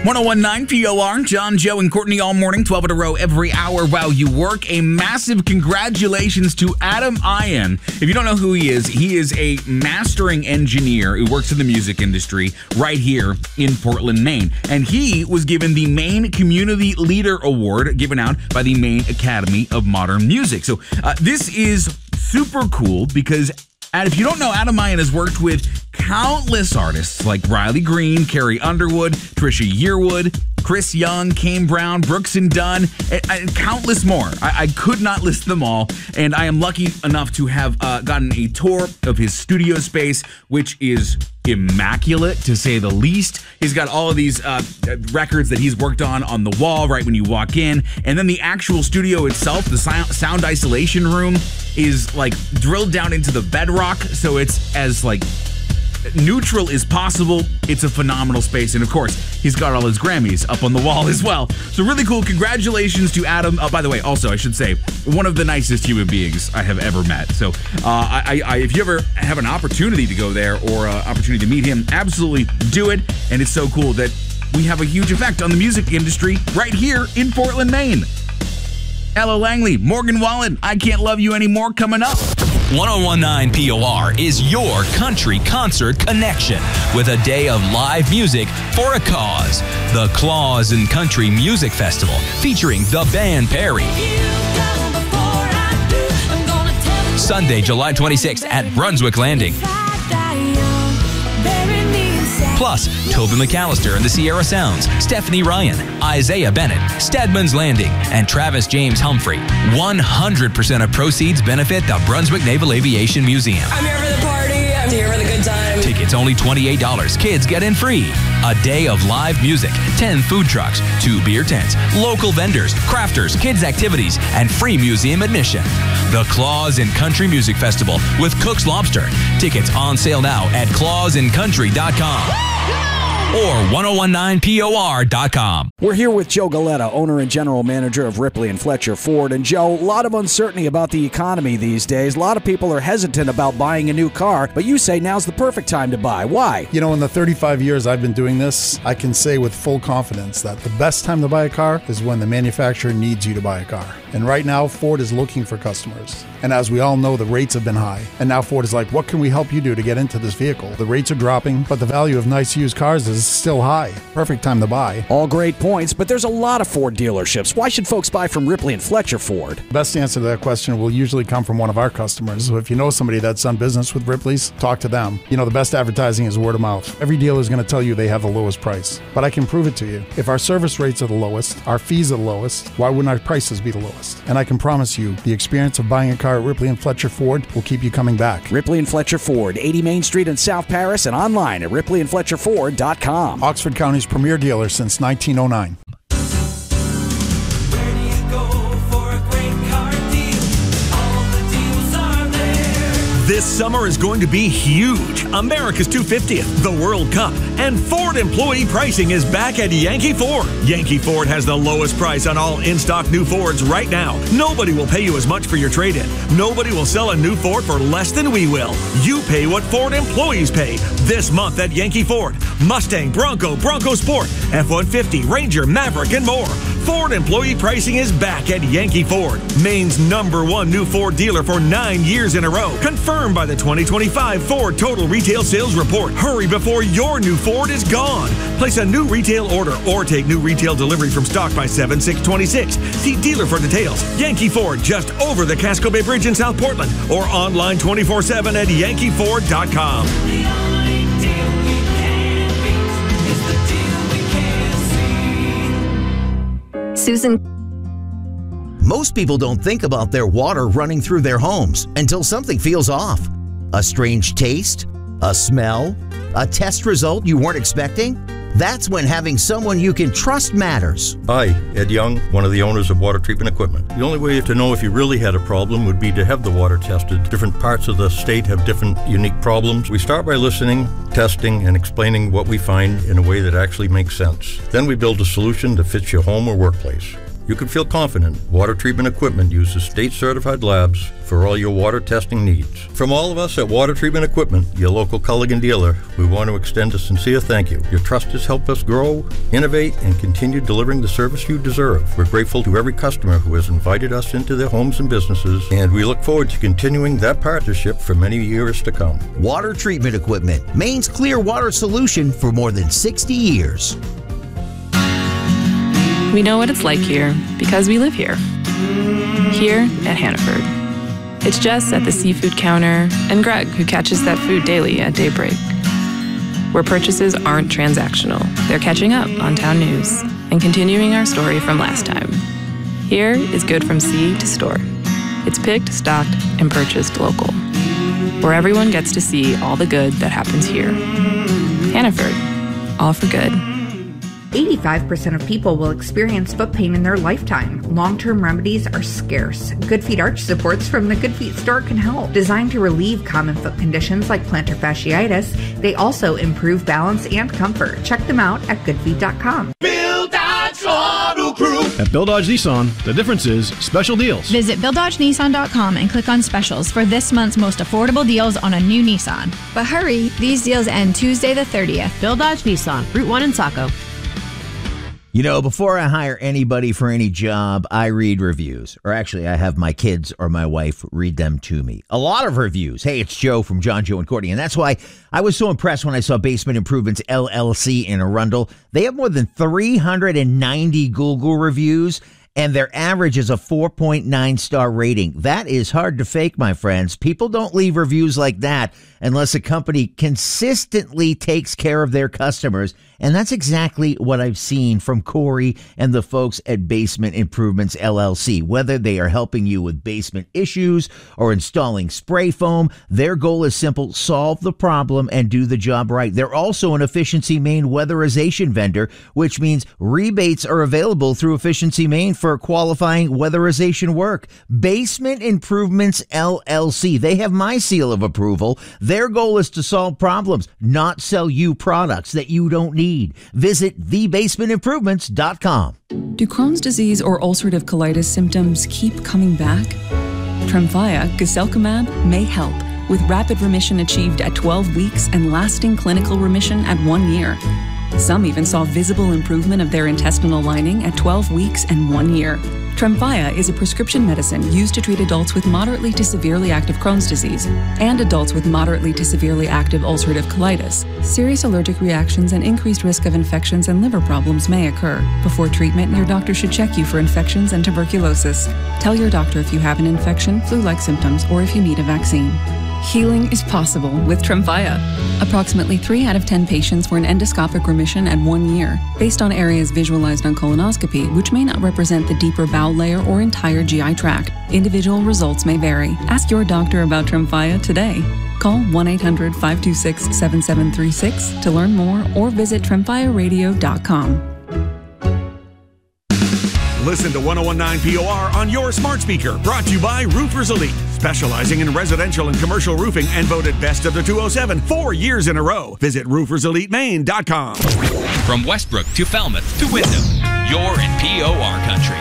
1019 POR, John, Joe, and Courtney all morning, 12 in a row every hour while you work. A massive congratulations to Adam Ian. If you don't know who he is a mastering engineer who works in the music industry right here in Portland, Maine. And he was given the Maine Community Leader Award given out by the Maine Academy of Modern Music. So this is super cool because, and if you don't know, Adam Ian has worked with countless artists like Riley Green, Carrie Underwood, Trisha Yearwood, Chris Young, Kane Brown, Brooks and Dunn, and countless more. I could not list them all, and I am lucky enough to have gotten a tour of his studio space, which is immaculate to say the least. He's got all of these records that he's worked on the wall right when you walk in, and then the actual studio itself, the sound isolation room, is like drilled down into the bedrock, so it's as like neutral as possible. It's a phenomenal space, and of course, he's got all his Grammys up on the wall as well. So really cool. Congratulations to Adam. By the way, also, I should say, one of the nicest human beings I have ever met. So if you ever have an opportunity to go there or an opportunity to meet him, absolutely do it. And it's so cool that we have a huge effect on the music industry right here in Portland, Maine. Ella Langley, Morgan Wallen, I Can't Love You Anymore coming up. 1019 POR is your country concert connection with a day of live music for a cause. The Claus and Country Music Festival featuring the band Perry. Sunday, July 26th at Brunswick Landing. Plus, Tobin McAllister and the Sierra Sounds, Stephanie Ryan, Isaiah Bennett, Stedman's Landing, and Travis James Humphrey. 100% of proceeds benefit the Brunswick Naval Aviation Museum. I'm here for the party. I'm here for the good time. Tickets only $28. Kids get in free. A day of live music, 10 food trucks, 2 beer tents, local vendors, crafters, kids activities, and free museum admission. The Claus and Country Music Festival with Cook's Lobster. Tickets on sale now at clausandcountry.com. or 1019POR.com. We're here with Joe Galetta, owner and general manager of Ripley and Fletcher Ford. And Joe, a lot of uncertainty about the economy these days. A lot of people are hesitant about buying a new car, but you say now's the perfect time to buy. Why? You know, in the 35 years I've been doing this, I can say with full confidence that the best time to buy a car is when the manufacturer needs you to buy a car. And right now, Ford is looking for customers. And as we all know, the rates have been high. And now Ford is like, what can we help you do to get into this vehicle? The rates are dropping, but the value of nice used cars is still high. Perfect time to buy. All great points, but there's a lot of Ford dealerships. Why should folks buy from Ripley and Fletcher Ford? The best answer to that question will usually come from one of our customers. So if you know somebody that's done business with Ripley's, talk to them. You know, the best advertising is word of mouth. Every dealer is going to tell you they have the lowest price. But I can prove it to you. If our service rates are the lowest, our fees are the lowest, why wouldn't our prices be the lowest? And I can promise you, the experience of buying a car at Ripley and Fletcher Ford will keep you coming back. Ripley and Fletcher Ford, 80 Main Street in South Paris, and online at ripleyandfletcherford.com. Oxford County's premier dealer since 1909. This summer is going to be huge. America's 250th, the World Cup, and Ford employee pricing is back at Yankee Ford. Yankee Ford has the lowest price on all in-stock new Fords right now. Nobody will pay you as much for your trade-in. Nobody will sell a new Ford for less than we will. You pay what Ford employees pay. This month at Yankee Ford. Mustang, Bronco, Bronco Sport, F-150, Ranger, Maverick, and more. Ford employee pricing is back at Yankee Ford, Maine's #1 new Ford dealer for 9 years in a row. Confirmed by the 2025 Ford Total Retail Sales Report. Hurry before your new Ford is gone. Place a new retail order or take new retail delivery from stock by 7/6/26. See dealer for details. Yankee Ford, just over the Casco Bay Bridge in South Portland, or online 24/7 at yankeeford.com. Susan. Most people don't think about their water running through their homes until something feels off. A strange taste, a smell, a test result you weren't expecting. That's when having someone you can trust matters. Hi, Ed Young, one of the owners of Water Treatment Equipment. The only way to know if you really had a problem would be to have the water tested. Different parts of the state have different unique problems. We start by listening, testing, and explaining what we find in a way that actually makes sense. Then we build a solution that fits your home or workplace. You can feel confident Water Treatment Equipment uses state-certified labs for all your water testing needs. From all of us at Water Treatment Equipment, your local Culligan dealer, we want to extend a sincere thank you. Your trust has helped us grow, innovate, and continue delivering the service you deserve. We're grateful to every customer who has invited us into their homes and businesses, and we look forward to continuing that partnership for many years to come. Water Treatment Equipment, Maine's clear water solution for more than 60 years. We know what it's like here because we live here. Here at Hannaford. It's Jess at the seafood counter and Greg who catches that food daily at daybreak. Where purchases aren't transactional, they're catching up on town news and continuing our story from last time. Here is good from sea to store. It's picked, stocked, and purchased local. Where everyone gets to see all the good that happens here. Hannaford. All for good. 85% of people will experience foot pain in their lifetime. Long-term remedies are scarce. Good Feet arch supports from the Good Feet store can help. Designed to relieve common foot conditions like plantar fasciitis, they also improve balance and comfort. Check them out at goodfeet.com. Bill Dodge Auto Group. At Bill Dodge Nissan, the difference is special deals. Visit BillDodgeNissan.com and click on specials for this month's most affordable deals on a new Nissan. But hurry, these deals end Tuesday the 30th. Bill Dodge Nissan, Route 1 in Saco. You know, before I hire anybody for any job, I read reviews. Or actually, I have my kids or my wife read them to me. A lot of reviews. Hey, it's Joe from John, Joe, and Courtney. And that's why I was so impressed when I saw Basement Improvements LLC in Arundel. They have more than 390 Google reviews, and their average is a 4.9 star rating. That is hard to fake, my friends. People don't leave reviews like that unless a company consistently takes care of their customers. And that's exactly what I've seen from Corey and the folks at Basement Improvements LLC. Whether they are helping you with basement issues or installing spray foam, their goal is simple: solve the problem and do the job right. They're also an Efficiency Maine weatherization vendor, which means rebates are available through Efficiency Maine for qualifying weatherization work. Basement Improvements LLC. They have my seal of approval. Their goal is to solve problems, not sell you products that you don't need. Visit thebasementimprovements.com. Do Crohn's disease or ulcerative colitis symptoms keep coming back? Tremfya guselkumab may help, with rapid remission achieved at 12 weeks and lasting clinical remission at 1 year. Some even saw visible improvement of their intestinal lining at 12 weeks and 1 year. Tremfya is a prescription medicine used to treat adults with moderately to severely active Crohn's disease and adults with moderately to severely active ulcerative colitis. Serious allergic reactions and increased risk of infections and liver problems may occur. Before treatment, your doctor should check you for infections and tuberculosis. Tell your doctor if you have an infection, flu-like symptoms, or if you need a vaccine. Healing is possible with Tremfya. Approximately 3 out of 10 patients were in endoscopic remission at 1 year, based on areas visualized on colonoscopy, which may not represent the deeper bowel layer or entire GI tract. Individual results may vary. Ask your doctor about Tremfya today. Call 1-800-526-7736 to learn more or visit tremfyaradio.com. Listen to 101.9 POR on your smart speaker. Brought to you by Roofers Elite, specializing in residential and commercial roofing and voted best of the 207 4 years in a row. Visit rooferselitemaine.com. From Westbrook to Falmouth to Wyndham, you're in POR country.